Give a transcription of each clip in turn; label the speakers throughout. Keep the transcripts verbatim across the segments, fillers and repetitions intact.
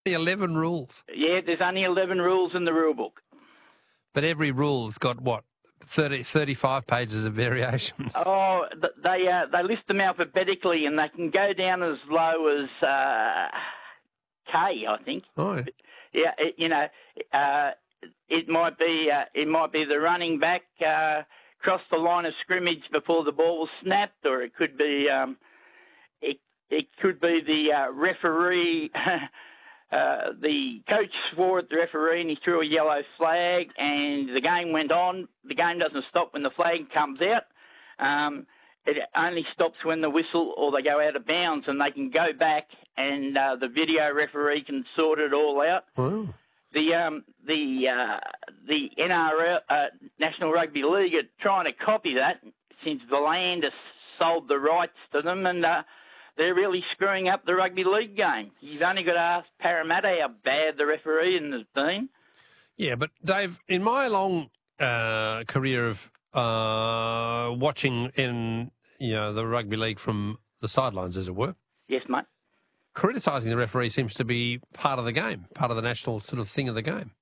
Speaker 1: eleven rules.
Speaker 2: Yeah, there's only eleven rules in the rule book.
Speaker 1: But every rule's got, what, thirty, thirty-five pages of variations?
Speaker 2: Oh, th- they uh, they list them alphabetically, and they can go down as low as uh, K, I think.
Speaker 1: Oh, yeah.
Speaker 2: Yeah, it, you know, uh, it might be uh, it might be the running back uh, crossed the line of scrimmage before the ball was snapped, or it could be um, it it could be the uh, referee. Uh, the coach swore at the referee and he threw a yellow flag, and the game went on. The game doesn't stop when the flag comes out. Um, it only stops when the whistle or they go out of bounds, and they can go back and uh, the video referee can sort it all out.
Speaker 1: Oh.
Speaker 2: The um, the uh, the N R L, uh, National Rugby League, are trying to copy that since Volandis sold the rights to them, and uh, they're really screwing up the rugby league game. You've only got to ask Parramatta how bad the refereeing has been.
Speaker 1: Yeah, but Dave, in my long uh, career of uh, watching in you know the rugby league from the sidelines, as it were,
Speaker 2: yes, mate,
Speaker 1: criticising the referee seems to be part of the game, part of the national sort of thing of the game.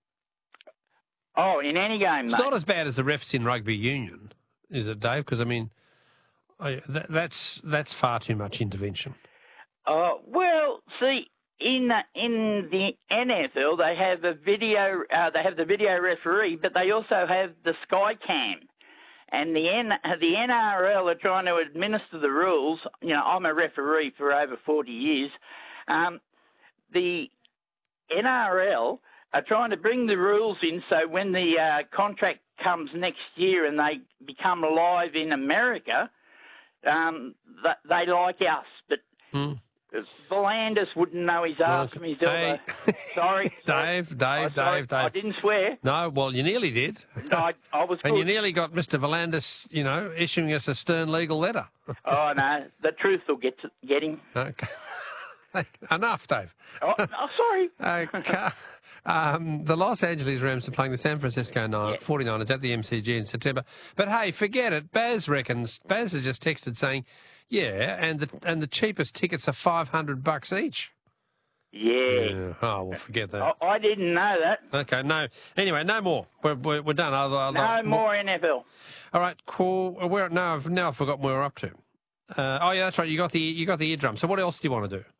Speaker 2: Oh, in any game,
Speaker 1: it's
Speaker 2: mate.
Speaker 1: not as bad as the refs in rugby union, is it, Dave? Because I mean. Oh, that, that's that's far too much intervention.
Speaker 2: Uh, well, see, in in the N F L they have a video, uh, they have the video referee, but they also have the Sky Cam, and the N the N R L are trying to administer the rules. You know, I'm a referee for over forty years. Um, the N R L are trying to bring the rules in so when the uh, contract comes next year and they become live in America. Um, they like us, but
Speaker 1: mm.
Speaker 2: Volandis wouldn't know his ass from his elbow.
Speaker 1: Hey.
Speaker 2: Sorry,
Speaker 1: Dave, Dave,
Speaker 2: oh, sorry.
Speaker 1: Dave, Dave.
Speaker 2: I didn't swear.
Speaker 1: No, well, you nearly did.
Speaker 2: No, I, I was
Speaker 1: And
Speaker 2: good.
Speaker 1: you nearly got Mister Volandis, you know, issuing us a stern legal letter.
Speaker 2: Oh, no, the truth will get to, get him.
Speaker 1: Okay. Enough, Dave.
Speaker 2: Oh, oh sorry.
Speaker 1: Okay. Um, the Los Angeles Rams are playing the San Francisco
Speaker 2: Yeah.
Speaker 1: forty-niners at the M C G in September. But hey, forget it. Baz reckons. Baz has just texted saying, "Yeah, and the and the cheapest tickets are five hundred bucks each."
Speaker 2: Yeah.
Speaker 1: yeah. Oh, well, forget that.
Speaker 2: I, I didn't know that.
Speaker 1: Okay, no. Anyway, no more. We're we're, we're done. Other, other,
Speaker 2: No more N F L.
Speaker 1: All right, cool. Where now? I've now I've forgotten where we're up to. Uh, oh yeah, that's right. You got the you got the eardrum. So what else do you want to do?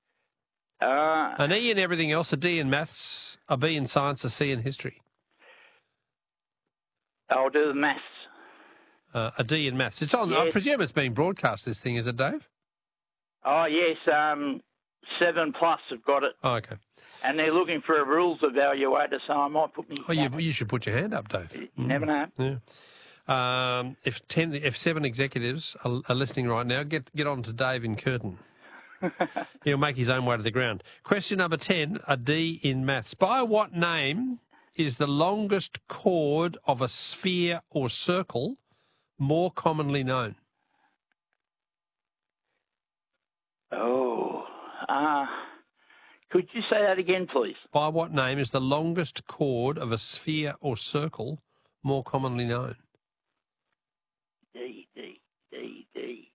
Speaker 2: Uh,
Speaker 1: An E in everything else, a D in maths, a B in science, a C in history.
Speaker 2: I'll do the maths.
Speaker 1: Uh, a D in maths. It's on.
Speaker 2: Yes.
Speaker 1: I presume it's being broadcast. This thing is it, Dave?
Speaker 2: Oh yes, um, Seven Plus have got it,
Speaker 1: Oh, okay.
Speaker 2: and they're looking for a rules evaluator. So I might put me.
Speaker 1: Oh, you you should put your hand up, Dave.
Speaker 2: You never know.
Speaker 1: Yeah. Um, if ten, if seven executives are, are listening right now, get get on to Dave in Curtin. He'll make his own way to the ground. Question number ten, a D in maths. By what name is the longest chord of a sphere or circle more commonly known?
Speaker 2: Oh, uh, could you say that again, please?
Speaker 1: By what name is the longest chord of a sphere or circle more commonly known?
Speaker 2: D, D, D, D.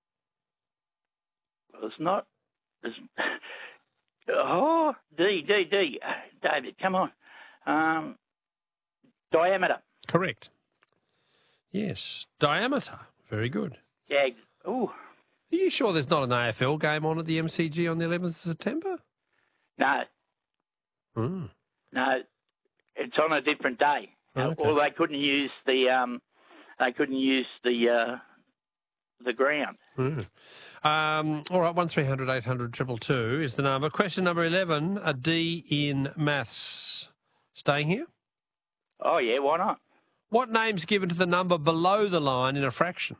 Speaker 2: Well, it's not. It's, oh, D, D, D. Uh, David, come on. Um, diameter.
Speaker 1: Correct. Yes, diameter. Very good.
Speaker 2: Jag. Ooh.
Speaker 1: Are you sure there's not an A F L game on at the M C G on the eleventh of September?
Speaker 2: No,
Speaker 1: Mm.
Speaker 2: no. It's on a different day.
Speaker 1: Okay.
Speaker 2: Or they couldn't use the. Um, they couldn't use the. Uh, the ground.
Speaker 1: Mm. Um, all right, one three hundred eight hundred two two two is the number. Question number eleven, a D in maths. Staying here?
Speaker 2: Oh yeah, why not?
Speaker 1: What name's given to the number below the line in a fraction?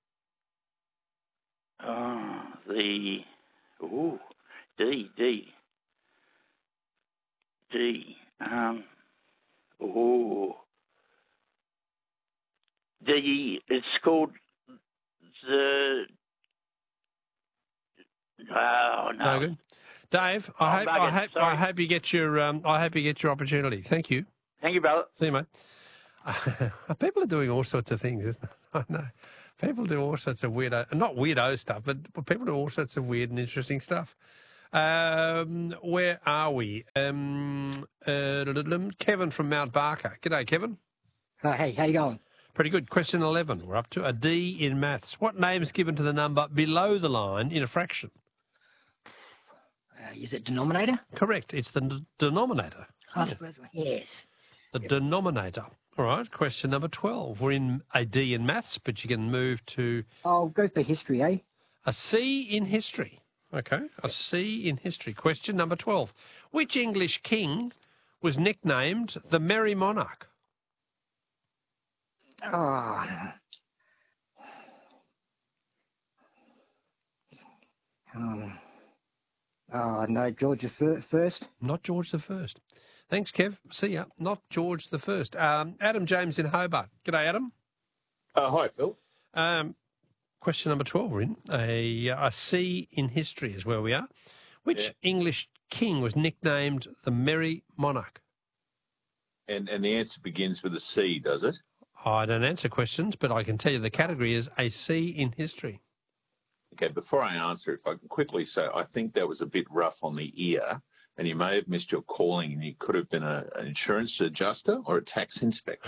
Speaker 2: Oh, the. Ooh, D, D. D. Um. Ooh. D. It's called the. Oh no.
Speaker 1: No good. Dave, I
Speaker 2: Oh,
Speaker 1: hope
Speaker 2: bugger.
Speaker 1: I hope I
Speaker 2: Sorry.
Speaker 1: hope you get your um, I hope you get your opportunity. Thank you.
Speaker 2: Thank you, brother.
Speaker 1: See you, mate. People are doing all sorts of things, isn't it? I know. People do all sorts of weirdo, not weirdo stuff, but people do all sorts of weird and interesting stuff. Um, where are we? Um, uh, Kevin from Mount Barker. G'day, Kevin.
Speaker 3: Uh, hey, how you going?
Speaker 1: Pretty good. Question eleven. We're up to a D in maths. What name is given to the number below the line in a fraction?
Speaker 3: Uh, is it denominator?
Speaker 1: Correct. It's the d- denominator.
Speaker 3: Oh,
Speaker 1: Yeah.
Speaker 3: yes.
Speaker 1: The denominator. All right. Question number twelve. We're in a D in maths, but you can move to
Speaker 3: I'll go for history, eh?
Speaker 1: a C in history. Okay. A C in history. Question number twelve. Which English king was nicknamed the Merry Monarch?
Speaker 3: Oh. Um, oh, no, George the fir- First.
Speaker 1: Not George the First. Thanks, Kev. See ya. Not George the First. Um, Adam James in Hobart. G'day, Adam.
Speaker 4: Uh, hi, Bill.
Speaker 1: Um, question number twelve. We're in a, a C in history is where we are. Which
Speaker 4: Yeah.
Speaker 1: English king was nicknamed the Merry Monarch?
Speaker 4: And and the answer begins with a C, does it?
Speaker 1: I don't answer questions, but I can tell you the category is a C in history.
Speaker 4: Okay, before I answer, if I can quickly say, I think that was a bit rough on the ear, and you may have missed your calling, and you could have been a, an insurance adjuster or a tax inspector.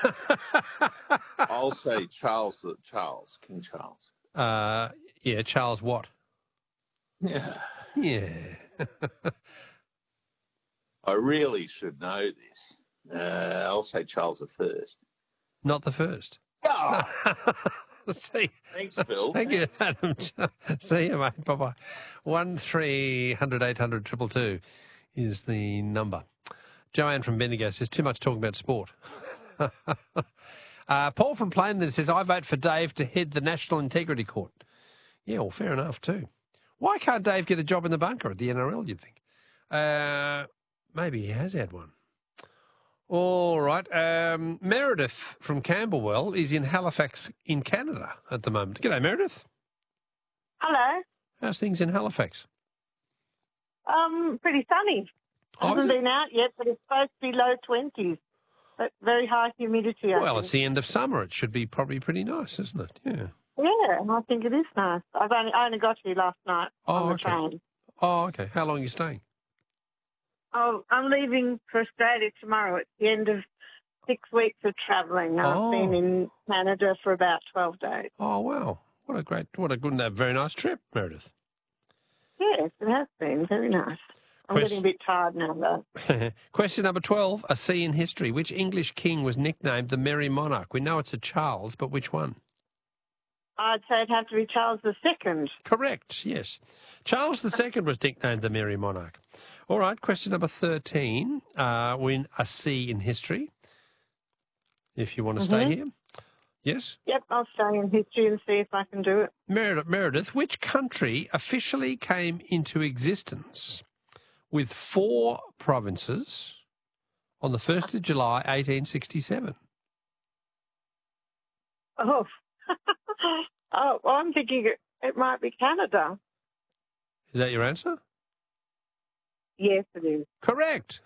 Speaker 4: I'll say Charles, Charles, King Charles.
Speaker 1: uh, yeah, Charles what?
Speaker 4: Yeah,
Speaker 1: Yeah.
Speaker 4: I really should know this. Uh, I'll say Charles the First.
Speaker 1: Not the first.
Speaker 4: Oh,
Speaker 1: See.
Speaker 4: thanks, Bill.
Speaker 1: Thank you, Adam. See you, mate. Bye-bye. One three hundred eight hundred triple two is the number. Joanne from Bendigo says, too much talking about sport. uh, Paul from Plainland says, I vote for Dave to head the National Integrity Court. Yeah, well, fair enough too. Why can't Dave get a job in the bunker at the N R L, you'd think? Uh, maybe he has had one. All right. Um, Meredith from Camberwell is in Halifax in Canada at the moment. G'day, Meredith.
Speaker 5: Hello.
Speaker 1: How's things in Halifax?
Speaker 5: Um, pretty sunny.
Speaker 1: Oh,
Speaker 5: Hasn't
Speaker 1: is it?
Speaker 5: been out yet, but it's supposed to be low twenties. But very high humidity. I
Speaker 1: Well,
Speaker 5: think.
Speaker 1: it's the end of summer. It should be probably pretty nice, isn't it? Yeah.
Speaker 5: Yeah, and I think it is nice. I've only I only got here last night
Speaker 1: Oh,
Speaker 5: on the
Speaker 1: okay.
Speaker 5: train.
Speaker 1: Oh, okay. How long are you staying?
Speaker 5: Oh, I'm leaving for Australia tomorrow. It's the end of six weeks of travelling.
Speaker 1: Oh.
Speaker 5: I've been in Canada for about twelve days.
Speaker 1: Oh, wow. What a great, what a good and a very nice trip, Meredith.
Speaker 5: Yes, it has been very nice. I'm
Speaker 1: Quest-
Speaker 5: getting a bit tired now, though.
Speaker 1: Question number twelve, a C in history. Which English king was nicknamed the Merry Monarch? We know it's a Charles, but which one?
Speaker 5: I'd say it'd have to be Charles the Second.
Speaker 1: Correct, yes. Charles the Second was nicknamed the Merry Monarch. All right, question number thirteen. Uh, we're in a C in history, if you want to stay
Speaker 5: Mhm.
Speaker 1: here. Yes?
Speaker 5: Yep, I'll stay in history and see if I can do it.
Speaker 1: Meredith, Meredith, which country officially came into existence with four provinces on the first of July, eighteen sixty-seven?
Speaker 5: Oh, oh, well, I'm thinking it, it might be Canada.
Speaker 1: Is that your answer?
Speaker 5: Yes, it is.
Speaker 1: Correct.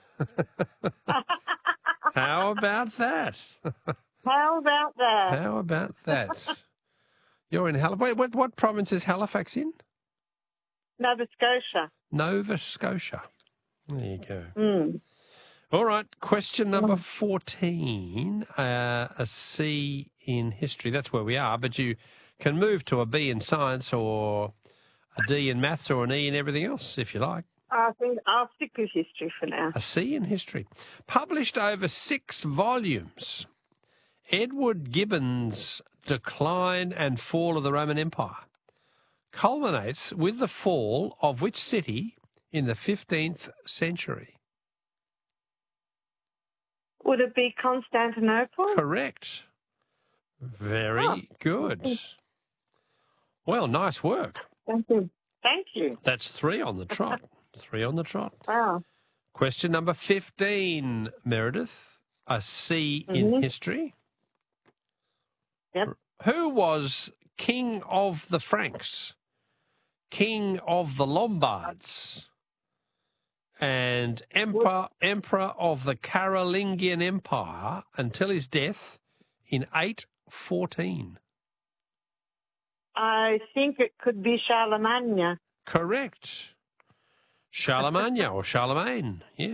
Speaker 1: How about that?
Speaker 5: How about that?
Speaker 1: How about that? You're in Halifax. Wait, what, what province is Halifax in?
Speaker 5: Nova Scotia.
Speaker 1: Nova Scotia. There you go.
Speaker 5: Mm.
Speaker 1: All right, question number fourteen, uh, a C in history. That's where we are, but you can move to a B in science or a D in maths or an E in everything else, if you like.
Speaker 5: I think I'll stick with history for now.
Speaker 1: A C in history. Published over six volumes, Edward Gibbon's Decline and Fall of the Roman Empire culminates with the fall of which city in the fifteenth century?
Speaker 5: Would it be Constantinople?
Speaker 1: Correct. Very
Speaker 5: Oh.
Speaker 1: good. Well, nice work.
Speaker 5: Thank you. Thank you.
Speaker 1: That's three on the trot. Three on the trot.
Speaker 5: Wow.
Speaker 1: Question number fifteen, Meredith. A C in
Speaker 5: Mhm.
Speaker 1: history.
Speaker 5: Yep.
Speaker 1: Who was king of the Franks, king of the Lombards, and emperor, emperor of the Carolingian Empire until his death in eight fourteen?
Speaker 5: I think it could be Charlemagne.
Speaker 1: Correct. Charlemagne or Charlemagne. Yeah.